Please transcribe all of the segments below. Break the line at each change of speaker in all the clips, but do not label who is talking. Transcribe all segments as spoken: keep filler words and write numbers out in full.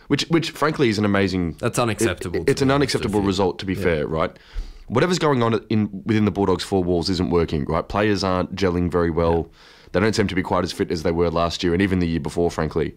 which, which frankly is an amazing...
That's unacceptable.
It, it's an unacceptable result, to be yeah. fair, right? Whatever's going on in within the Bulldogs' four walls isn't working, right? Players aren't gelling very well. Yeah. They don't seem to be quite as fit as they were last year and even the year before, frankly.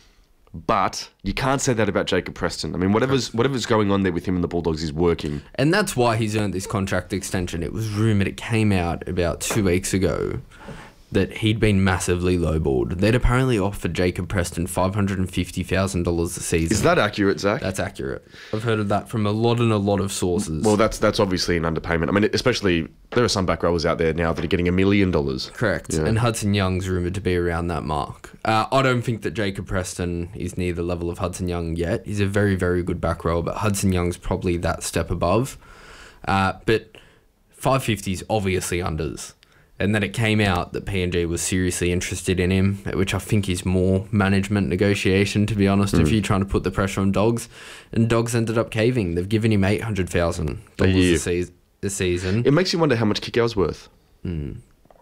But you can't say that about Jacob Preston. I mean, whatever's whatever's going on there with him and the Bulldogs is working.
And that's why he's earned this contract extension. It was rumoured, it came out about two weeks ago, that he'd been massively lowballed. They'd apparently offered Jacob Preston five hundred fifty thousand dollars a season.
Is that accurate, Zach?
That's accurate. I've heard of that from a lot and a lot of sources.
Well, that's that's obviously an underpayment. I mean, especially, there are some back rowers out there now that are getting a million dollars.
Correct. Yeah. And Hudson Young's rumoured to be around that mark. Uh, I don't think that Jacob Preston is near the level of Hudson Young yet. He's a very, very good back rower, but Hudson Young's probably that step above. Uh, but five fifty is obviously unders. And then it came out that P N G was seriously interested in him, which I think is more management negotiation, to be honest, mm. if you're trying to put the pressure on Dogs. And Dogs ended up caving. They've given him eight hundred thousand dollars a, a, se- a season.
It makes you wonder how much Kikau's worth.
Mm.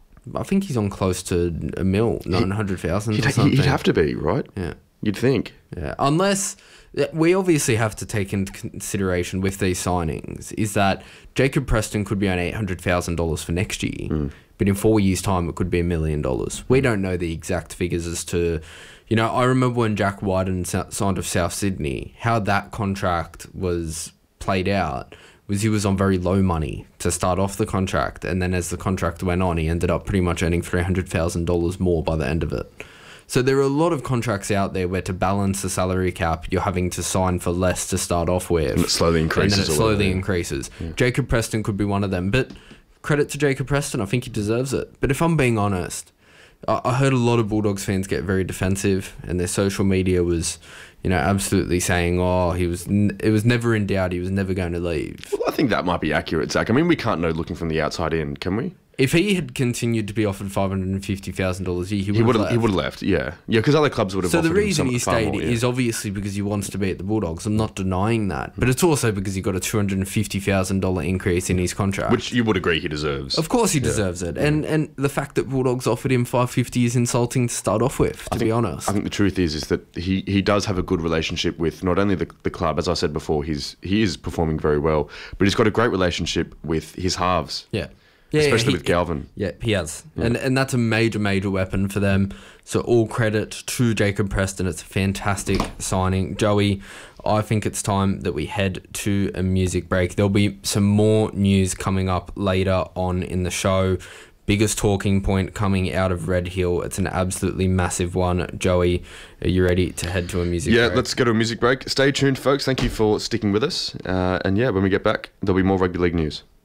I think he's on close to a mil, nine hundred thousand
he'd,
or something.
He'd have to be, right?
Yeah.
You'd think.
Yeah. Unless... We obviously have to take into consideration with these signings is that Jacob Preston could be on eight hundred thousand dollars for next year, mm. but in four years' time it could be a million dollars. We don't know the exact figures as to, you know, I remember when Jack Wyden signed with South Sydney, how that contract was played out was he was on very low money to start off the contract, and then as the contract went on, he ended up pretty much earning three hundred thousand dollars more by the end of it. So there are a lot of contracts out there where to balance the salary cap, you're having to sign for less to start off with.
And it slowly increases.
And then it slowly increases. Yeah. Jacob Preston could be one of them. But credit to Jacob Preston, I think he deserves it. But if I'm being honest, I heard a lot of Bulldogs fans get very defensive, and their social media was, you know, absolutely saying, oh, he was, n- it was never in doubt, he was never going to leave.
Well, I think that might be accurate, Zach. I mean, we can't know looking from the outside in, can we?
If he had continued to be offered five hundred fifty thousand dollars a year, he would have left.
He would have left, yeah. Yeah, because other clubs would have
so
offered him
the reason
some,
he stayed
more, yeah.
is obviously because he wants to be at the Bulldogs. I'm not denying that. But it's also because he got a two hundred fifty thousand dollars increase in his contract.
Which you would agree he deserves.
Of course he
yeah.
deserves it. And and the fact that Bulldogs offered him five hundred fifty is insulting to start off with, to
I think,
be honest.
I think the truth is is that he, he does have a good relationship with not only the, the club, as I said before, he's he is performing very well, but he's got a great relationship with his halves.
Yeah. Yeah,
especially
yeah, he,
with Galvin.
Yeah, he has.
Yeah.
And and that's a major, major weapon for them. So all credit to Jacob Preston. It's a fantastic signing. Joey, I think it's time that we head to a music break. There'll be some more news coming up later on in the show. Biggest talking point coming out of Red Hill. It's an absolutely massive one. Joey, are you ready to head to a music
yeah,
break? Yeah,
let's go to a music break. Stay tuned, folks. Thank you for sticking with us. Uh, and yeah, when we get back, there'll be more rugby league news.